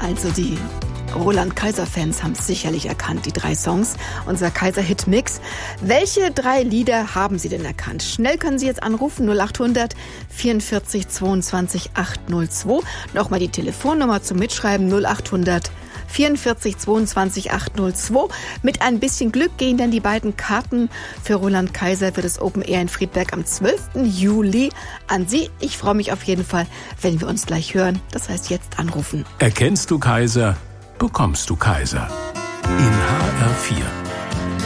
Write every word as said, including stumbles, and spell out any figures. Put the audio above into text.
Also die Roland-Kaiser-Fans haben es sicherlich erkannt, die drei Songs, unser Kaiser-Hit-Mix. Welche drei Lieder haben Sie denn erkannt? Schnell können Sie jetzt anrufen, null acht hundert vierundvierzig zweiundzwanzig achthundertzwei. Nochmal die Telefonnummer zum Mitschreiben, null acht hundert vierundvierzig zweiundzwanzig achthundertzwei. Mit ein bisschen Glück gehen dann die beiden Karten für Roland Kaiser für das Open Air in Friedberg am zwölften Juli an Sie. Ich freue mich auf jeden Fall, wenn wir uns gleich hören. Das heißt, jetzt anrufen. Erkennst du Kaiser, bekommst du Kaiser. In H R vier.